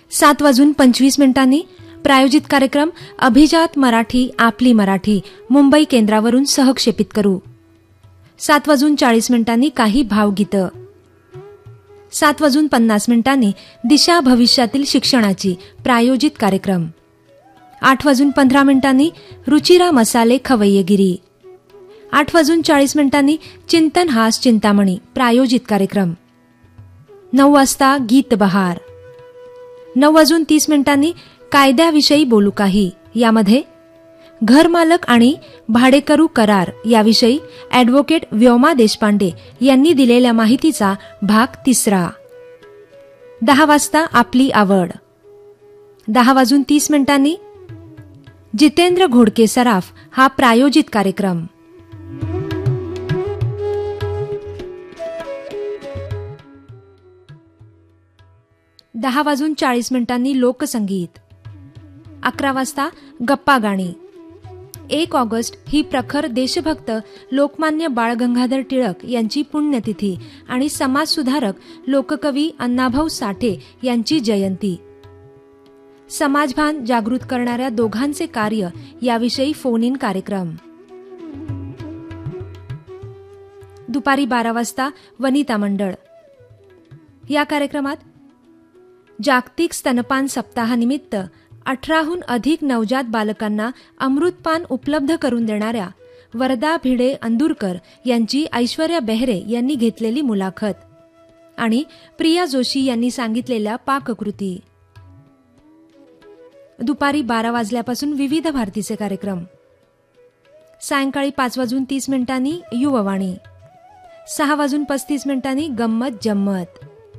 7:25 प्रायोजित कार्यक्रम अभिजात मराठी आपली मराठी मुंबई केंद्रावरून सहक्षेपित करू. 7:40 काही भावगीतं. 7:50 दिशा भविष्यातील शिक्षणाची प्रायोजित कार्यक्रम. 8:15 रुचिरा मसाले खवय्येगिरी. 8:40 चिंतन हास चिंतामणी प्रायोजित कार्यक्रम. 9 वाजता गीत बहार. 9:30 कायद्याविषयी बोलू काही, यामध्ये घरमालक आणि भाडेकरू करार याविषयी अॅडव्होकेट व्योमा देशपांडे यांनी दिलेल्या माहितीचा भाग 3. 10 वाजता आपली आवड. 10:30 जितेंद्र घोडके सराफ हा प्रायोजित कार्यक्रम. 10:40 लोकसंगीत. 11 वाजता गप्पा गाणी. 1 ऑगस्ट ही प्रखर देशभक्त लोकमान्य बाळ गंगाधर टिळक यांची पुण्यतिथी आणि समाजसुधारक लोककवी अण्णाभाऊ साठे यांची जयंती. समाजभान जागृत करणाऱ्या दोघांचे कार्य याविषयी फोन इन कार्यक्रम. दुपारी 12 वाजता वनिता मंडळ. या कार्यक्रमात जागतिक स्तनपान सप्ताहानिमित्त 18हून अधिक नवजात बालकांना अमृतपान उपलब्ध करून देणाऱ्या वरदा भिडे अंदुरकर यांची ऐश्वर्या बेहरे यांनी घेतलेली मुलाखत आणि प्रिया जोशी यांनी सांगितलेल्या पाककृती. दुपारी 12 वाजल्यापासून विविध भारतीचे कार्यक्रम. सायंकाळी 5:30 युववाणी. 6:35 गंमत जम्मत.